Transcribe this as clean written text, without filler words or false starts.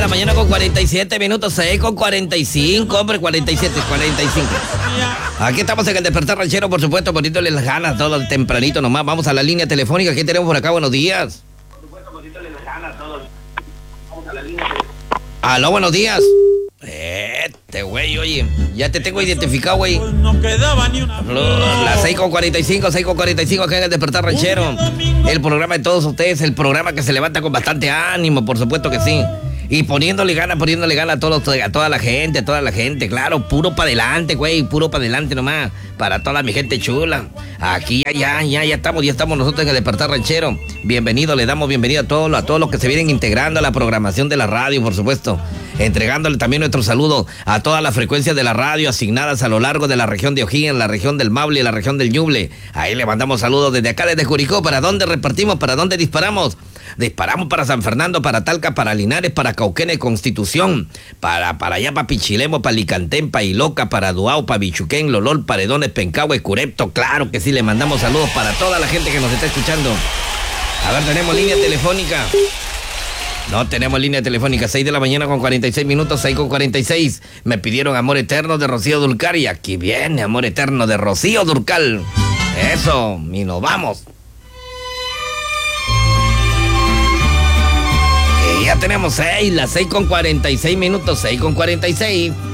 la mañana con 47 minutos, 6 con 45, hombre, 47, 45. Aquí estamos en el Despertar Ranchero, por supuesto, poniéndole las ganas todo tempranito nomás. Vamos a la línea telefónica. ¿Qué tenemos por acá? Buenos días. Aló, buenos días. Güey, oye, ya te tengo identificado, güey. No quedaba ni una flor. Las 6 con 45 acá en el Despertar Ranchero. El programa de todos ustedes, el programa que se levanta con bastante ánimo, por supuesto que sí. Y poniéndole ganas a toda la gente, claro, puro para adelante, güey, puro para adelante nomás, para toda mi gente chula. Aquí ya estamos nosotros en el Despertar Ranchero. Bienvenido, le damos bienvenida a todos los que se vienen integrando a la programación de la radio, por supuesto. Entregándole también nuestro saludo a todas las frecuencias de la radio asignadas a lo largo de la región de O'Higgins, la región del Maule y la región del Ñuble. Ahí le mandamos saludos desde acá, desde Curicó. ¿Para dónde repartimos? ¿Para dónde disparamos? Disparamos para San Fernando, para Talca, para Linares, para Cauquenes, Constitución, para allá, para Pichilemo, para Licantén, para Iloca, para Duao, para Bichuquén, Lolol, Paredones, Pencahue, Curepto. Claro que sí, le mandamos saludos para toda la gente que nos está escuchando. A ver, tenemos línea telefónica. No tenemos línea telefónica. 6 de la mañana con 46 minutos, 6 con 46. Me pidieron Amor Eterno de Rocío Dúrcal y aquí viene Amor Eterno de Rocío Dúrcal. Eso, y nos vamos. Y ya tenemos las 6 con 46 minutos, 6 con 46.